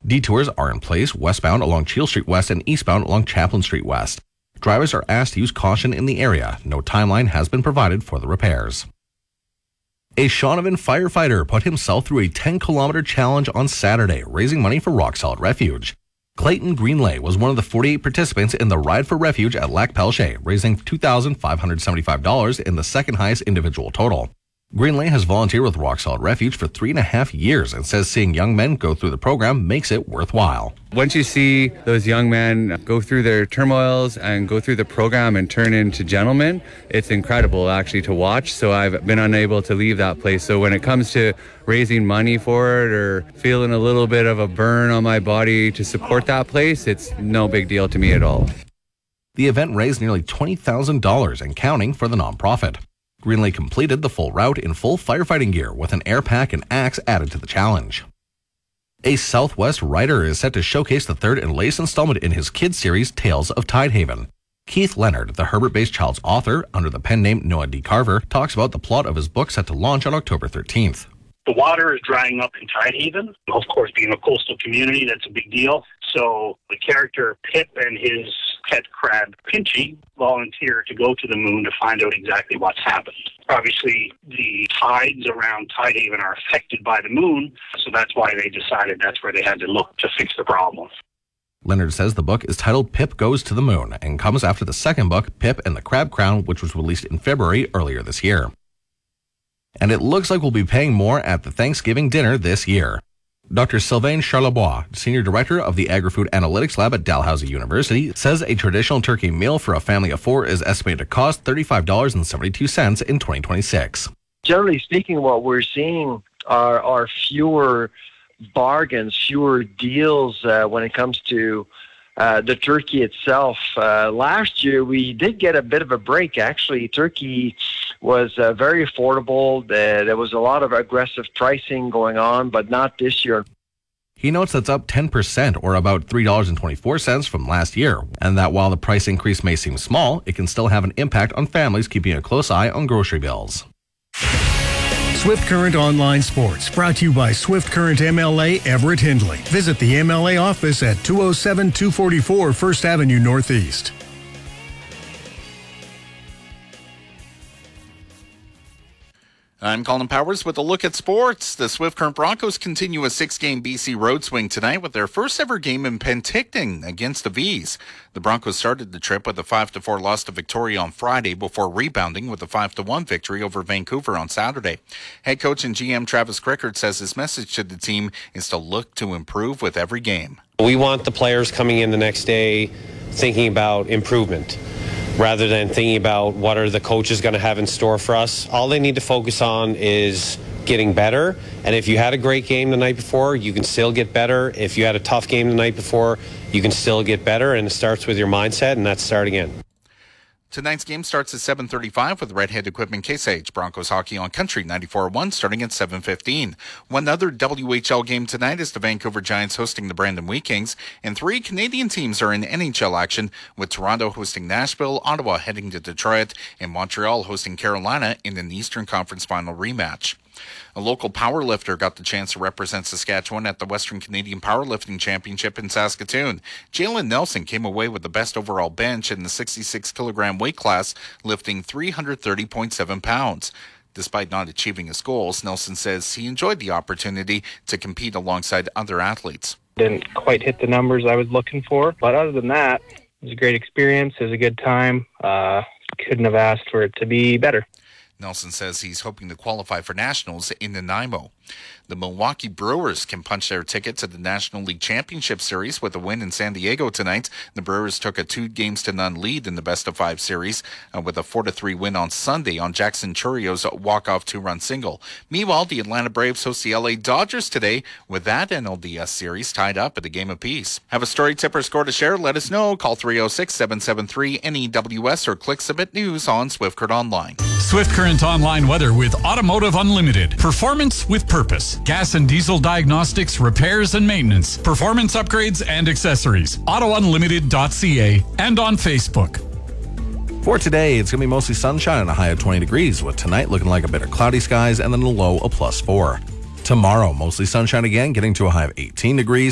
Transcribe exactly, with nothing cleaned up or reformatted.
Detours are in place westbound along Cheal Street West and eastbound along Chaplin Street West. Drivers are asked to use caution in the area. No timeline has been provided for the repairs. A Shaunavon firefighter put himself through a ten-kilometer challenge on Saturday, raising money for Rock Solid Refuge. Clayton Greenlay was one of the forty-eight participants in the Ride for Refuge at Lac Pelche, raising two thousand five hundred seventy-five dollars in the second highest individual total. Greenlay has volunteered with Rock Solid Refuge for three and a half years and says seeing young men go through the program makes it worthwhile. Once you see those young men go through their turmoils and go through the program and turn into gentlemen, it's incredible actually to watch. So I've been unable to leave that place. So when it comes to raising money for it or feeling a little bit of a burn on my body to support that place, it's no big deal to me at all. The event raised nearly twenty thousand dollars and counting for the nonprofit. Greenlay completed the full route in full firefighting gear with an air pack and axe added to the challenge. A Southwest writer is set to showcase the third and latest installment in his kids series, Tales of Tidehaven. Keith Leonard, the Herbert-based child's author, under the pen name Noah D. Carver, talks about the plot of his book set to launch on October thirteenth. The water is drying up in Tidehaven. Of course, being a coastal community, that's a big deal. So the character Pip and his pet crab Pinchy volunteer to go to the moon to find out exactly what's happened. Obviously, the tides around Tidehaven are affected by the moon, so that's why they decided that's where they had to look to fix the problem. Leonard says the book is titled Pip Goes to the Moon and comes after the second book, Pip and the Crab Crown, which was released in February earlier this year. And it looks like we'll be paying more at the Thanksgiving dinner this year. Doctor Sylvain Charlebois, Senior Director of the Agri-Food Analytics Lab at Dalhousie University, says a traditional turkey meal for a family of four is estimated to cost thirty-five dollars and seventy-two cents in twenty twenty-six. Generally speaking, what we're seeing are, are fewer bargains, fewer deals uh, when it comes to Uh, the turkey itself. Uh, last year, we did get a bit of a break. Actually, turkey was uh, very affordable. Uh, there was a lot of aggressive pricing going on, but not this year. He notes that's up ten percent, or about three dollars and twenty-four cents from last year, and that while the price increase may seem small, it can still have an impact on families keeping a close eye on grocery bills. Swift Current Online Sports, brought to you by Swift Current M L A Everett Hindley. Visit the M L A office at two oh seven two forty-four First Avenue Northeast. I'm Colin Powers with a look at sports. The Swift Current Broncos continue a six-game B C road swing tonight with their first ever game in Penticton against the V's. The Broncos started the trip with a five to four loss to Victoria on Friday before rebounding with a five to one victory over Vancouver on Saturday. Head coach and G M Travis Crickard says his message to the team is to look to improve with every game. We want the players coming in the next day thinking about improvement, rather than thinking about what are the coaches going to have in store for us. All they need to focus on is getting better. And if you had a great game the night before, you can still get better. If you had a tough game the night before, you can still get better. And it starts with your mindset, and that's start again. Tonight's game starts at seven thirty-five with Red Head Equipment Case H. Broncos hockey on Country ninety-four point one starting at seven fifteen. One other W H L game tonight is the Vancouver Giants hosting the Brandon Wheat Kings, and three Canadian teams are in N H L action, with Toronto hosting Nashville, Ottawa heading to Detroit, and Montreal hosting Carolina in an Eastern Conference final rematch. A local powerlifter got the chance to represent Saskatchewan at the Western Canadian Powerlifting Championship in Saskatoon. Jalen Nelson came away with the best overall bench in the sixty-six kilogram weight class, lifting three hundred thirty point seven pounds. Despite not achieving his goals, Nelson says he enjoyed the opportunity to compete alongside other athletes. Didn't quite hit the numbers I was looking for, but other than that, it was a great experience. It was a good time. Uh, couldn't have asked for it to be better. Nelson says he's hoping to qualify for nationals in Nanaimo. The Milwaukee Brewers can punch their ticket to the National League Championship Series with a win in San Diego tonight. The Brewers took a two games to none lead in the best of five series uh, with a four to three win on Sunday on Jackson Churrio's walk-off two-run single. Meanwhile, the Atlanta Braves host the L A Dodgers today with that N L D S series tied up at a game apiece. Have a story, tip, or score to share? Let us know. Call three oh six, seven seven three, N E W S or click Submit News on Swift Current Online. Swift Current Online weather with Automotive Unlimited. Performance with purpose. Gas and diesel diagnostics, repairs and maintenance, performance upgrades and accessories. auto unlimited dot c a and on Facebook. For today, it's going to be mostly sunshine and a high of twenty degrees, with tonight looking like a bit of cloudy skies and then a low of plus four. Tomorrow, mostly sunshine again, getting to a high of eighteen degrees.